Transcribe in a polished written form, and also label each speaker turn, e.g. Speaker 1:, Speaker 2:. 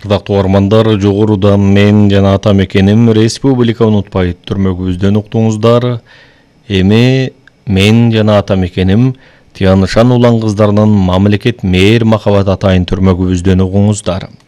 Speaker 1: Ардактуу угармандар, жогоруда мен жана атам экеним республика унутпайт түрмөгүбүздөн уктуңуздар. Эми мен жана атам экеним Тиянышан улан кыздарынын мамлекет мээр махабат атайын түрмөгүбүздөн угуңуздар.